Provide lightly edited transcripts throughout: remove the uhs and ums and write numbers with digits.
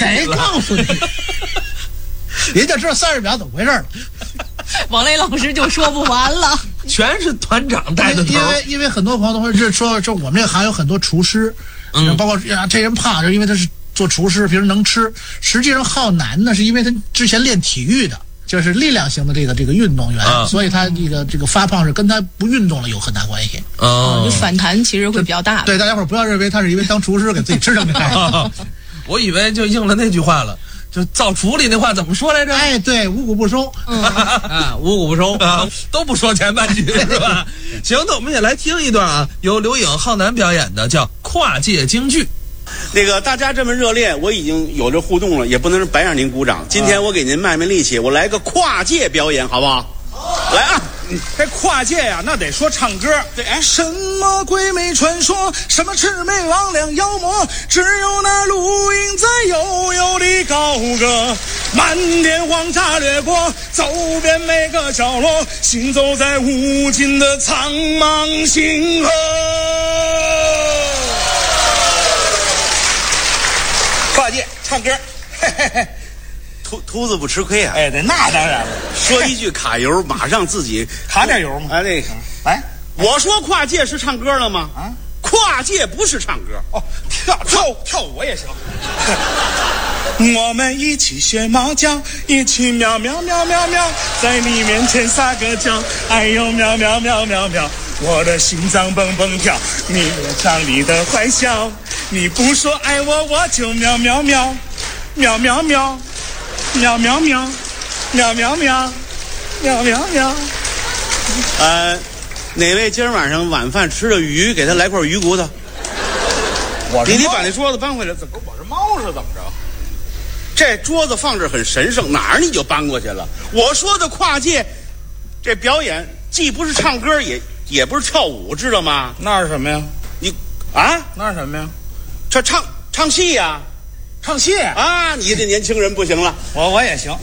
谁告诉你？人家知道30秒怎么回事了。 王雷老师就说不完了， 全是团长带的头。 因为很多朋友都会说我们这行有很多厨师，包括这人胖，就是因为他是做厨师，平时能吃。实际上浩南呢，是因为他之前练体育的，就是力量型的这个运动员，所以他这个发胖是跟他不运动了有很大关系。 就反弹其实会比较大。 对，大家伙不要认为他是因为当厨师给自己吃上的。 我以为就应了那句话了。就造厨里那话怎么说来着？ 哎，对，五谷不收， 五谷不收都不说前半句是吧？行，那我们也来听一段啊，由刘颖、浩南表演的，叫《跨界京剧》。 那个大家这么热烈，我已经有这互动了，也不能白让您鼓掌。今天我给您卖力气，我来个跨界表演，好不好？来啊！ 这跨界呀，那得说唱歌。 对，哎， 什么鬼魅传说，什么魑魅魍魉妖魔，只有那录音在悠悠的高歌，漫天黄沙掠过，走遍每个角落，行走在无尽的苍茫星河。跨界唱歌，嘿嘿嘿。 秃子不吃亏啊！ 哎，对，那当然了。 说一句卡油，马上自己卡点油嘛。 哎，那个， 来， 我说跨界是唱歌了吗？啊，跨界不是唱歌哦，跳舞我也行。我们一起学猫叫，一起喵喵喵喵喵，在你面前撒个娇，哎呦喵喵喵喵喵，我的心脏蹦蹦跳，你脸上你的坏笑，你不说爱我，我就喵喵喵，喵喵喵。喵喵喵，喵喵喵，喵喵喵。 哪位今儿晚上晚饭吃的鱼，给他来块鱼骨头。你把那桌子搬回来，怎么我是猫是怎么着？这桌子放这很神圣，哪儿你就搬过去了？我说的跨界，这表演既不是唱歌，也不是跳舞，知道吗？ 那是什么呀？ 你啊？ 那是什么呀？ 这唱戏呀。 唱戏啊！你这年轻人不行了， 我也行。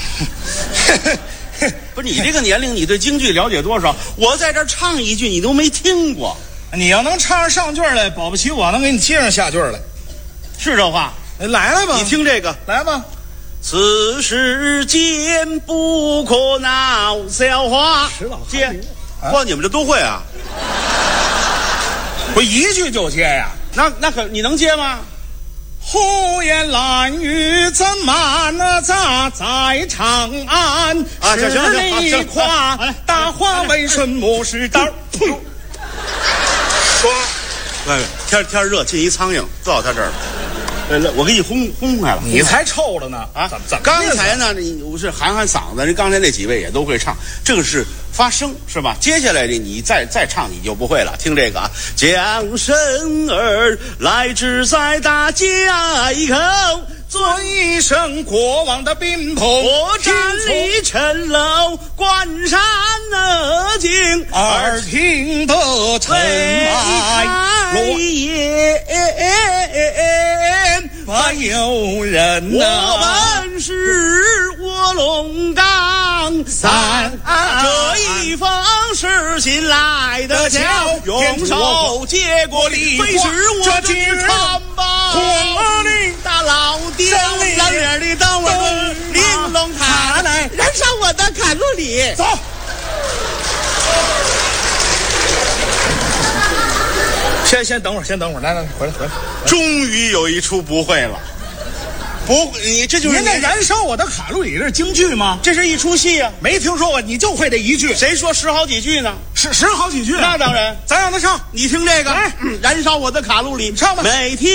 不是你这个年龄，你对京剧了解多少？我在这唱一句，你都没听过。 你要能唱上句来，保不齐我能给你接上下句来， 是这话？ 来吧， 你听这个， 来吧。 此世间不可闹笑话。接，哇，你们这都会啊？ 我一句就接呀？ 那可你能接吗？ 胡言乱语怎么杂在长安？十里夸大话为什么是刀？砰！ 刷！天热，进一苍蝇到他这儿了。我给你轰开了。 你才臭了呢！ 啊，怎么？刚才呢，我是喊嗓子，人刚才那几位也都会唱，这个是发声是吧？接下来的你再唱你就不会了。听这个啊，将身儿来至在大街口， 尊一声国王的宾朋， 我站立城楼关山景， 耳听得尘埃落叶。还有人我们是卧龙岗三，这一封是新来的桥，用手接过礼花，这今日看吧， 火里大老爹让人的灯玲珑塔来燃烧我的卡路里。 走。先等会儿，来，回来。 终于有一出不会了，你这就是您在燃烧我的卡路里，这是京剧吗？ 这是一出戏啊， 没听说过，你就会这一句？ 谁说十好几句呢？ 十好几句？ 那当然， 咱让他唱， 你听这个，燃烧我的卡路里， 唱吧。 每天。